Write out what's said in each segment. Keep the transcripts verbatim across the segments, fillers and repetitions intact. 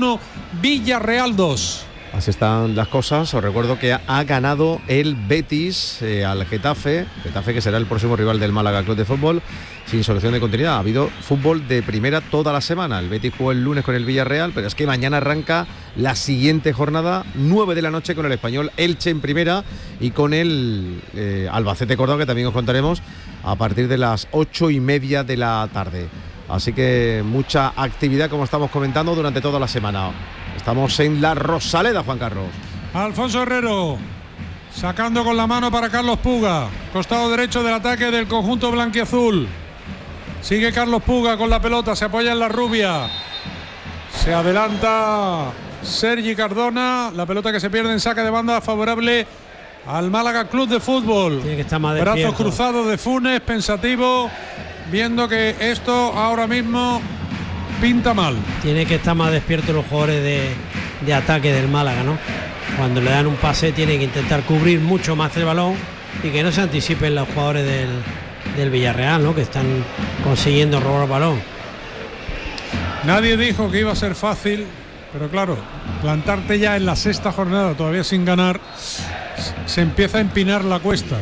uno, Villarreal dos. Así están las cosas. Os recuerdo que ha ganado el Betis eh, al Getafe, Getafe que será el próximo rival del Málaga Club de Fútbol, sin solución de continuidad. Ha habido fútbol de primera toda la semana. El Betis jugó el lunes con el Villarreal, pero es que mañana arranca la siguiente jornada, nueve de la noche, con el Español Elche en primera y con el eh, Albacete Córdoba, que también os contaremos a partir de las ocho y media de la tarde. Así que mucha actividad, como estamos comentando, durante toda la semana. Estamos en la Rosaleda, Juan Carlos. Alfonso Herrero sacando con la mano para Carlos Puga, costado derecho del ataque del conjunto blanquiazul. Sigue Carlos Puga con la pelota, se apoya en la rubia, se adelanta Sergi Cardona, la pelota que se pierde en saque de banda favorable al Málaga Club de Fútbol. Tiene que estar más Brazos despierto. cruzados de Funes, pensativo, viendo que esto ahora mismo pinta mal. Tiene que estar más despierto los jugadores de, de ataque del Málaga, ¿no? Cuando le dan un pase tiene que intentar cubrir mucho más el balón y que no se anticipen los jugadores del, del Villarreal, ¿no? Que están consiguiendo robar el balón. Nadie dijo que iba a ser fácil, pero claro, plantarte ya en la sexta jornada todavía sin ganar, se empieza a empinar la cuesta.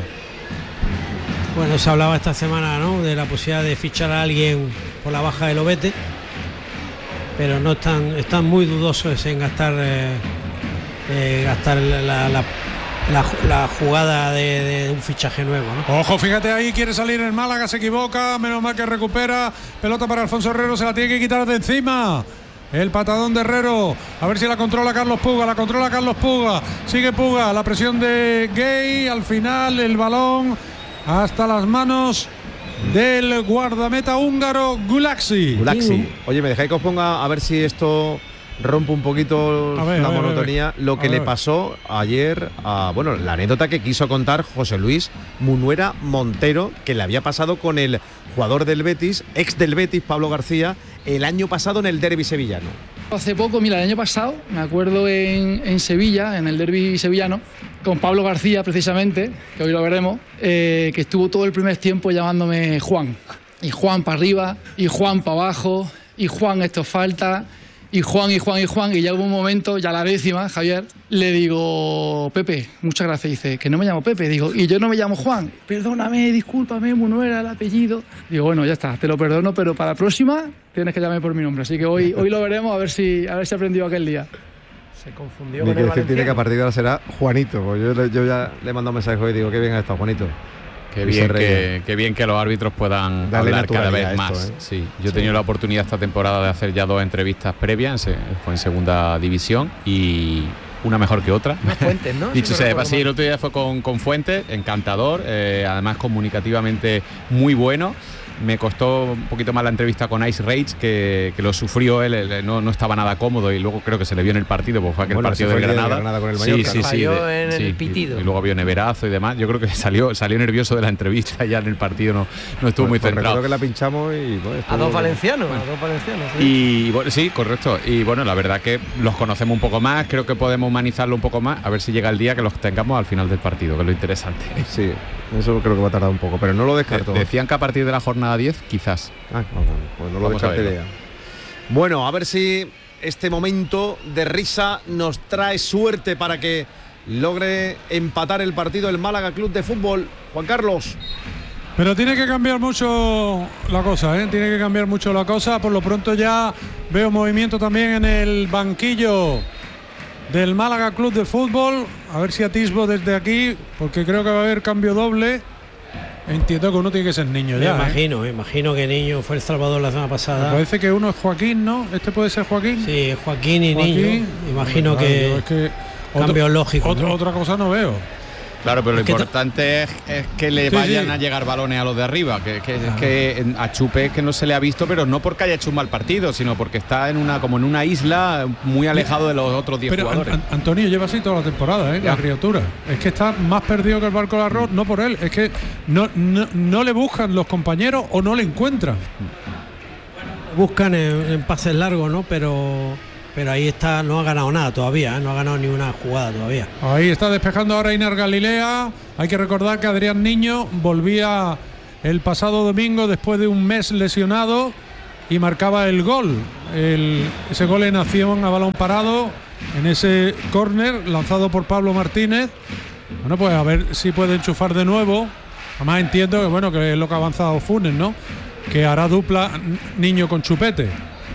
Bueno, se hablaba esta semana, ¿no?, de la posibilidad de fichar a alguien por la baja del Obete, pero no están, están muy dudosos en gastar eh, eh, gastar la, la, la, la, la jugada de, de un fichaje nuevo, ¿no? Ojo, fíjate ahí, quiere salir el Málaga, se equivoca, menos mal que recupera, pelota para Alfonso Herrero, se la tiene que quitar de encima. El patadón de Herrero, a ver si la controla Carlos Puga, la controla Carlos Puga, sigue Puga, la presión de Gay, al final el balón hasta las manos del guardameta húngaro Gulaxi. Gulaxi. Oye, me dejáis que os ponga a ver si esto rompe un poquito ver, la a ver, monotonía. a ver. Lo que A le ver. pasó ayer a, bueno, la anécdota que quiso contar José Luis Munuera Montero, que le había pasado con el jugador del Betis, ex del Betis, Pablo García, el año pasado en el derbi sevillano. Hace poco, mira, el año pasado, me acuerdo en, en Sevilla, en el derbi sevillano, con Pablo García precisamente, que hoy lo veremos, eh, que estuvo todo el primer tiempo llamándome Juan. Y Juan para arriba, y Juan para abajo, y Juan esto falta, y Juan, y Juan, y Juan, y ya hubo un momento, ya la décima, Javier, le digo, Pepe, muchas gracias, dice, que no me llamo Pepe, digo, y yo no me llamo Juan, perdóname, discúlpame, Munuera, el apellido. Digo, bueno, ya está, te lo perdono, pero para la próxima tienes que llamarme por mi nombre, así que hoy, hoy lo veremos, a ver si, a ver si aprendió aquel día. Se confundió Ni con que el decir tiene que a valenciano. partir de ahora será Juanito. Pues yo, le- yo ya le he mandado un mensaje hoy y digo, qué bien ha estado Juanito. Qué Y bien se reía. que, qué bien que los árbitros puedan Darle hablar cada naturalidad vez a más. esto, ¿eh? Sí, yo he tenido la oportunidad esta temporada de hacer ya dos entrevistas previas, en se- fue en segunda división y una mejor que otra. Más Fuentes, ¿no? Dicho Si no sea de recuerdo paso, sí, el mal. otro día fue con, con Fuentes, encantador, eh, además comunicativamente muy bueno. Me costó un poquito más la entrevista con Ice Rage, que, que lo sufrió él, él no, no estaba nada cómodo y luego creo que se le vio en el partido, porque fue aquel Bueno, partido ese del fue el día de Granada. Granada con el sí, Mallorca, sí, ¿no? sí, Falló de- en el sí, pitido. Y, y luego había neverazo y demás. Yo creo que salió salió nervioso de la entrevista, ya en el partido no, no estuvo Pues- muy pues centrado. recuerdo que la pinchamos y bueno, A estuvo- dos valencianos, a dos valencianos. sí. Y bueno, sí, correcto. Y bueno, la verdad que los conocemos un poco más, creo que podemos humanizarlo un poco más, a ver si llega el día que los tengamos al final del partido, que es lo interesante. Sí, eso creo que va a tardar un poco, pero no lo descarto. De- decían que a partir de la jornada diez, quizás. Ah, bueno, pues no lo Vamos a descarté verlo. ya. Bueno, a ver si este momento de risa nos trae suerte para que logre empatar el partido el Málaga Club de Fútbol. Juan Carlos. Pero tiene que cambiar mucho la cosa, ¿eh? Tiene que cambiar mucho la cosa. Por lo pronto ya veo movimiento también en el banquillo del Málaga Club de Fútbol. A ver si atisbo desde aquí, porque creo que va a haber cambio doble. Entiendo que uno tiene que ser niño Me ya. ¿eh? imagino, me imagino que Niño fue El Salvador la semana Me pasada. parece que uno es Joaquín, ¿no? ¿Este puede ser Joaquín? Sí, Joaquín y Joaquín. Niño. Imagino Claro, que, yo es que cambio lógico, otro- ¿no? Otra cosa no veo. Claro, pero lo Es que to- importante es, es que le Sí, vayan sí. a llegar balones a los de arriba. Que, que- es que en- a Chupe es que no se le ha visto, pero no porque haya hecho un mal partido, sino porque está en una como en una isla muy alejado de los otros diez Pero An- jugadores. An- Antonio lleva así toda la temporada, ¿eh? Ya. La criatura. Es que está más perdido que el barco del arroz, no por él. Es que no, no, no le buscan los compañeros o no le encuentran. buscan en, en pases largos, ¿no? Pero, pero ahí está, no ha ganado nada todavía, ¿eh? No ha ganado ni una jugada todavía. Ahí está despejando ahora Inar Galilea. Hay que recordar que Adrián Niño volvía el pasado domingo después de un mes lesionado y marcaba el gol, el, ese gol en acción a balón parado en ese córner lanzado por Pablo Martínez. Bueno, pues a ver si puede enchufar de nuevo. Además entiendo que bueno, que es lo que ha avanzado Funes, ¿no? Que hará dupla Niño con Chupete.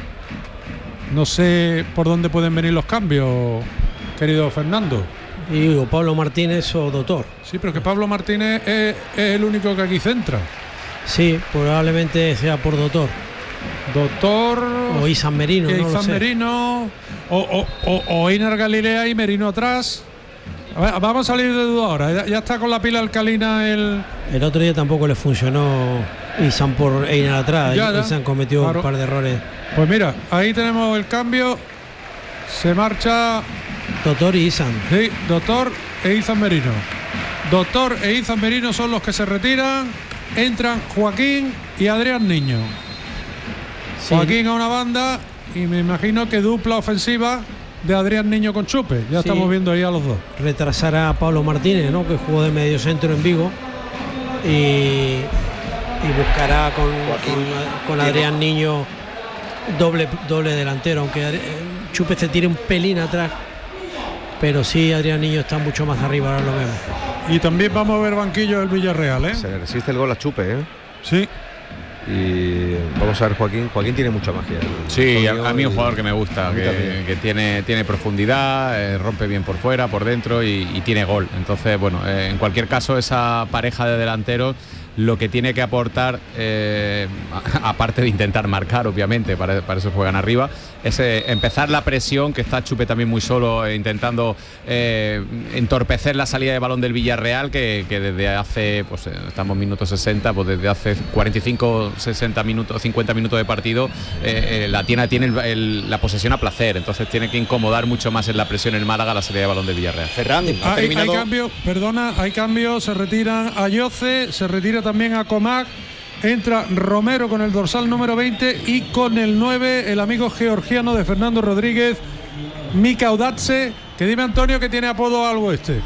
No sé por dónde pueden venir los cambios, querido Fernando. Y digo, Pablo Martínez o Doctor. Sí, pero que Pablo Martínez es, es el único que aquí centra. Sí, probablemente sea por Doctor. Doctor o Isan Merino, no Isan Merino o, o, o, o Einar Galilea y Merino atrás. A ver, vamos a salir de duda ahora. Ya, ya está con la pila alcalina el. El otro día tampoco le funcionó Isan por Einar atrás. Ya, ya. Isan cometió claro. un par de errores. Pues mira, ahí tenemos el cambio. Se marcha Doctor y Isan. Sí, Doctor e Isan Merino. Doctor e Isan Merino son los que se retiran. Entran Joaquín y Adrián Niño. Sí. Joaquín a una banda y me imagino que dupla ofensiva de Adrián Niño con Chupe. Ya sí. Estamos viendo ahí a los dos. Retrasará a Pablo Martínez, ¿no? Que jugó de medio centro en Vigo. Y, y buscará con, con, con Adrián Niño doble, doble delantero. Aunque Chupe se tire un pelín atrás. Pero sí, Adrián Niño está mucho más arriba, ahora lo vemos. Y también vamos a ver banquillo del Villarreal, ¿eh? Se le resiste el gol a Chupe, ¿eh? Sí. Y vamos a ver Joaquín. Joaquín tiene mucha magia. Sí, a, a mí un jugador que me gusta, que, que tiene, tiene profundidad, eh, rompe bien por fuera, por dentro y, y tiene gol. Entonces, bueno, eh, en cualquier caso, esa pareja de delanteros lo que tiene que aportar, eh, aparte de intentar marcar, obviamente, para, para eso juegan arriba, es eh, empezar la presión, que está Chupe también muy solo, eh, intentando eh, entorpecer la salida de balón del Villarreal, que, que desde hace, pues eh, estamos minutos sesenta, pues desde hace cuarenta y cinco, sesenta minutos, cincuenta minutos de partido, eh, eh, la tiene, tiene el, el, la posesión a placer, entonces tiene que incomodar mucho más en la presión el Málaga la salida de balón del Villarreal. Ferran, ha hay, terminado... hay cambio, perdona, hay cambio, se retiran a Yoce, se retira también a Comac, entra Romero con el dorsal número veinte y con el nueve el amigo georgiano de Fernando Rodríguez, Mika Audatse, que dime Antonio que tiene apodo algo este.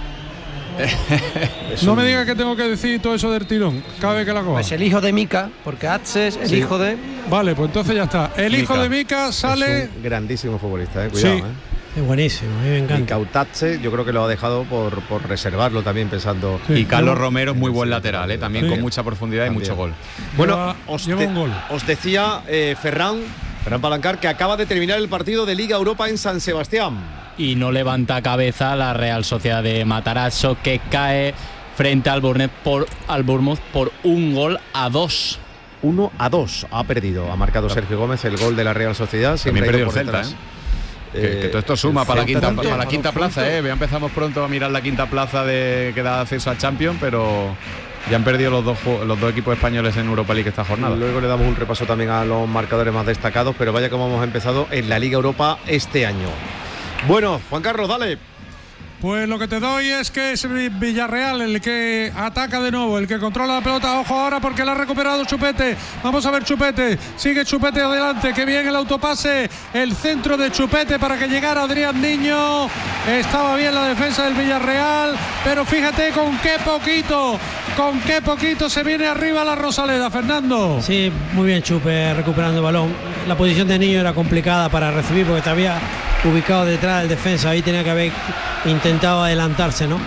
No me digas que tengo que decir todo eso del tirón, cabe que la coja. Pues el hijo de Mika, porque Atse es el sí. hijo de... Vale, pues entonces ya está. El Mika. Hijo de Mika sale... Es un grandísimo futbolista, eh. Cuidado, sí. eh. Es buenísimo, a mí me encanta. Y Cautache, yo creo que lo ha dejado por, por reservarlo también pensando. Sí. Y Carlos Romero es muy buen lateral, ¿eh? También sí. con mucha profundidad también. Y mucho gol. Bueno, lleva, os, lleva te, un gol. os decía eh, Ferran, Ferran Palancar, que acaba de terminar el partido de Liga Europa en San Sebastián. Y no levanta cabeza la Real Sociedad de Matarazzo, que cae frente al Bournemouth por, al Bournemouth por un gol a dos. Uno a dos ha perdido. Ha marcado claro. Sergio Gómez el gol de la Real Sociedad. También perdió el Celta, ¿eh? Que, que todo esto suma para la quinta, para la quinta plaza, ¿eh? Ya empezamos pronto a mirar la quinta plaza de que da acceso a Champions, pero ya han perdido los dos, los dos equipos españoles en Europa League esta jornada. Luego le damos un repaso también a los marcadores más destacados, pero vaya como hemos empezado en la Liga Europa este año. Bueno, Juan Carlos, dale. Pues lo que te doy es que es Villarreal el que ataca de nuevo, el que controla la pelota. Ojo ahora porque la ha recuperado Chupete. Vamos a ver Chupete. Sigue Chupete adelante. Qué bien el autopase. El centro de Chupete para que llegara Adrián Niño. Estaba bien la defensa del Villarreal. Pero fíjate con qué poquito, con qué poquito se viene arriba la Rosaleda, Fernando. Sí, muy bien Chupe recuperando el balón. La posición de Niño era complicada para recibir porque te había ubicado detrás del defensa. Ahí tenía que haber intentado adelantarse, ¿no?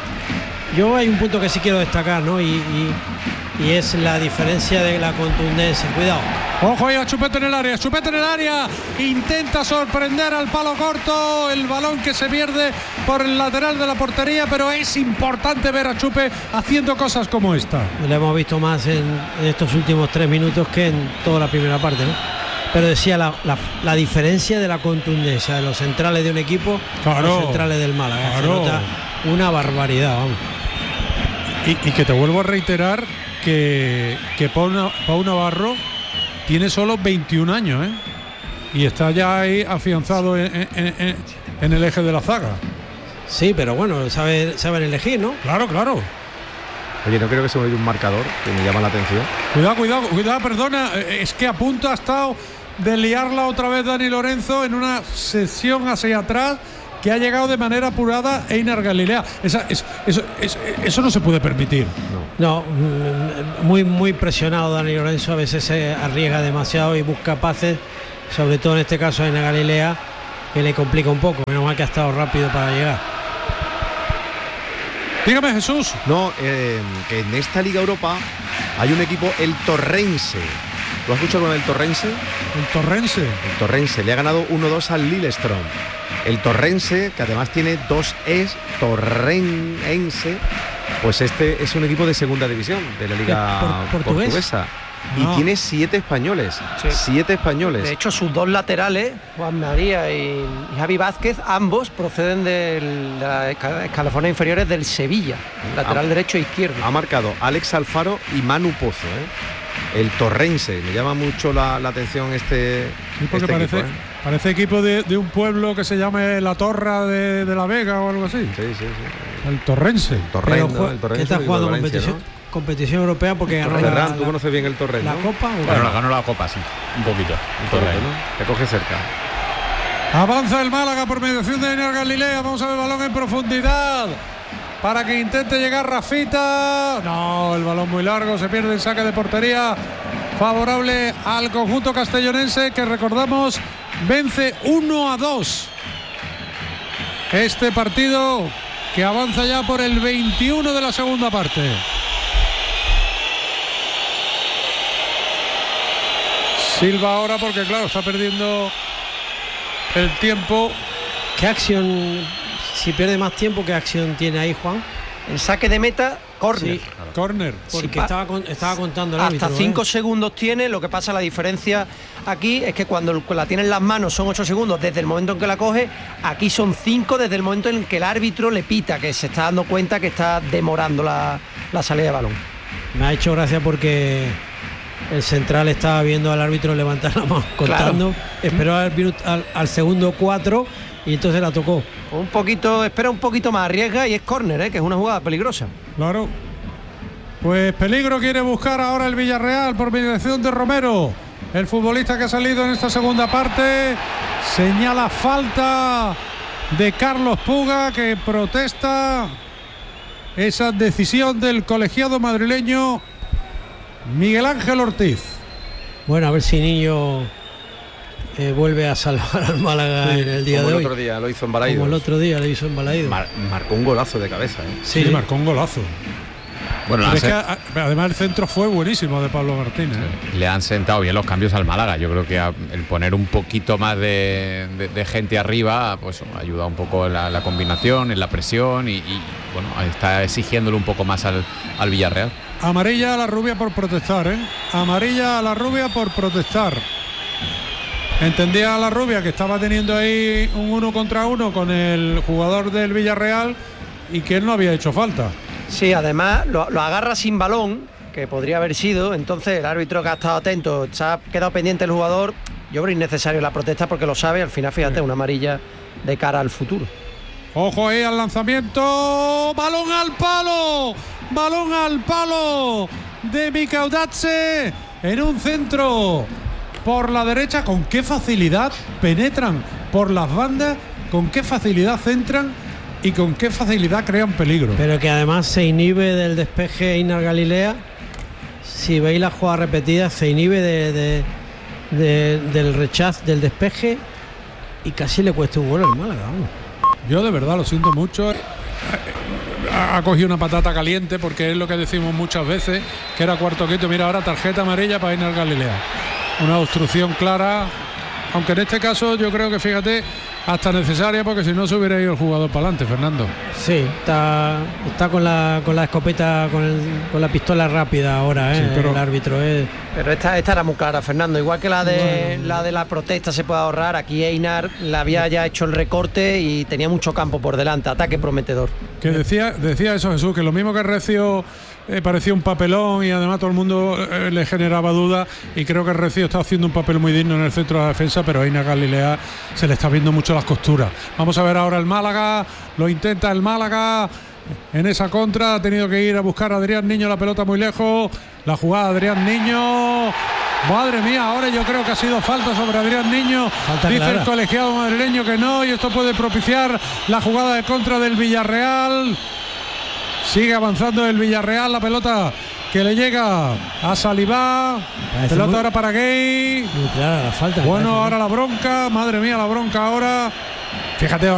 Yo hay un punto que sí quiero destacar, ¿no? Y, y, y es la diferencia de la contundencia. Cuidado. Ojo ahí a Chupete en el área, Chupete en el área, intenta sorprender al palo corto, el balón que se pierde por el lateral de la portería, pero es importante ver a Chupe haciendo cosas como esta. Lo hemos visto más en, en estos últimos tres minutos que en toda la primera parte, ¿no? Pero decía la, la, la diferencia de la contundencia de los centrales de un equipo claro, a los centrales del Málaga. Claro. Se nota una barbaridad, vamos. Y, y que te vuelvo a reiterar que, que Pau, Pau Navarro tiene solo veintiún años, ¿eh? Y está ya ahí afianzado en, en, en, en el eje de la zaga. Sí, pero bueno, saben, saben elegir, ¿no? Claro, claro. Oye, no creo que se me oye un marcador que me llama la atención. Cuidado, cuidado, cuidado, perdona. Es que a punto ha estado de liarla otra vez Dani Lorenzo en una sección hacia atrás que ha llegado de manera apurada Einar Galilea. Esa, es, eso, es, eso no se puede permitir. No, muy muy presionado Dani Lorenzo, a veces se arriesga demasiado y busca pases, sobre todo en este caso a Einar Galilea, que le complica un poco. Menos mal que ha estado rápido para llegar. Dígame, Jesús. No, eh, que en esta Liga Europa hay un equipo, el Torrense. ¿Lo has escuchado con el Torrense? El Torrense. El Torrense le ha ganado uno dos al Lillestrøm. El Torrense, que además tiene dos es, Torrense, pues este es un equipo de segunda división de la Liga ¿Por, portugués? portuguesa. No. Y tiene siete españoles. Sí. Siete españoles. De hecho, sus dos laterales, Juan María y, y Javi Vázquez, ambos proceden del- de las esca- escalafones inferiores del Sevilla, lateral Ah. derecho e izquierdo. Ha marcado Alex Alfaro y Manu Pozo, ¿eh? El Torrense. Me llama mucho la, la atención este, Sí, porque este parece, equipo, ¿eh? parece equipo de, de un pueblo que se llame La Torra de, de la Vega o algo así. Sí, sí, sí. El Torrense. Torrent, Pero, ¿no? El Torrense ¿qué está es de jugando Valencia, competición, ¿no? competición europea? Porque ganó la, Ferran, tú la- conoces bien el Torrent, la ¿no? Copa. ¿o? Bueno, ganó la Copa, sí, un poquito. Un poquito, ¿no? Te coge cerca. Avanza el Málaga por mediación de Einar Galilea. Vamos a ver el balón en profundidad para que intente llegar Rafita. No, el balón muy largo, se pierde el saque de portería favorable al conjunto castellonense, que recordamos vence uno a dos este partido, que avanza ya por el veintiuno de la segunda parte. Silva ahora porque claro, está perdiendo el tiempo. ¿Qué acción, si pierde más tiempo, qué acción tiene ahí, Juan? El saque de meta, córner. Sí, Córner. porque Sí, pa- estaba, con- estaba contando el Hasta árbitro, cinco ¿eh? segundos tiene. Lo que pasa, la diferencia aquí es que cuando la tiene en las manos son ocho segundos desde el momento en que la coge. Aquí son cinco desde el momento en que el árbitro le pita, que se está dando cuenta que está demorando la, la salida de balón. Me ha hecho gracia porque el central estaba viendo al árbitro levantar la mano contando, esperó al, minut- al, al segundo cuatro y entonces la tocó. Un poquito, espera un poquito más, arriesga y es córner, ¿eh? Que es una jugada peligrosa. Claro. Pues peligro quiere buscar ahora el Villarreal por mediación de Romero. El futbolista que ha salido en esta segunda parte señala falta de Carlos Puga, que protesta esa decisión del colegiado madrileño Miguel Ángel Ortiz. Bueno, a ver si Niño eh, vuelve a salvar al Málaga Sí, en el día como de el hoy. otro día lo hizo en Como el Balaidos. otro día le hizo en Balaidos. Mar- marcó un golazo de cabeza, ¿eh? Sí, marcó un golazo. Bueno, Pero le es han, que, se- a- además el centro fue buenísimo de Pablo Martínez. ¿eh? le han sentado bien los cambios al Málaga. Yo creo que a- el poner un poquito más de, de- de gente arriba pues ayuda un poco en la, la combinación, en la presión y, y, bueno, está exigiéndole un poco más al, al Villarreal. Amarilla a la rubia por protestar, ¿eh? Amarilla a la rubia por protestar. Entendía a la rubia que estaba teniendo ahí un uno contra uno con el jugador del Villarreal y que él no había hecho falta. Sí, además lo, lo agarra sin balón, que podría haber sido. Entonces el árbitro, que ha estado atento, se ha quedado pendiente el jugador. Yo creo innecesario la protesta porque lo sabe. Al final, fíjate, una amarilla de cara al futuro. Ojo ahí al lanzamiento. Balón al palo. Balón al palo de Mikaudatse en un centro por la derecha. Con qué facilidad penetran por las bandas, con qué facilidad centran y con qué facilidad crean peligro. Pero que además se inhibe del despeje Einar Galilea. Si veis la jugada repetida, se inhibe de, de- de- del rechazo, del despeje, y casi le cuesta un gol al Málaga. Vamos. Yo de verdad lo siento mucho. Ha cogido una patata caliente porque es lo que decimos muchas veces, que era cuarto quinto. Mira, ahora tarjeta amarilla para Einar Galilea. Una obstrucción clara, aunque en este caso yo creo que, fíjate, hasta necesaria, porque si no se hubiera ido el jugador para adelante, Fernando. Sí, está, está con la con la escopeta, con, el- con la pistola rápida ahora, ¿eh? Sí, pero- el árbitro. ¿eh? Pero esta, esta era muy clara, Fernando. Igual que la de Bueno. la de la protesta se puede ahorrar, aquí Einar le había ya hecho el recorte y tenía mucho campo por delante. Ataque prometedor. Que decía, decía eso Jesús, que lo mismo que Recio eh, parecía un papelón y además todo el mundo eh, le generaba dudas, y creo que Recio está haciendo un papel muy digno en el centro de la defensa, pero a Einar Galilea se le está viendo mucho las costuras. Vamos a ver ahora el Málaga, lo intenta el Málaga en esa contra, ha tenido que ir a buscar a Adrián Niño la pelota muy lejos, la jugada de Adrián Niño, Madre mía, ahora yo creo que ha sido falta sobre Adrián Niño. Falta Dice clara. el colegiado madrileño que no, y esto puede propiciar la jugada de contra del Villarreal. Sigue avanzando el Villarreal, la pelota que le llega a Salivá. Parece Pelota muy- ahora para Gay. Muy clara la falta. me Bueno, parece, ¿no? ahora la bronca, madre mía, la bronca ahora. Fíjate.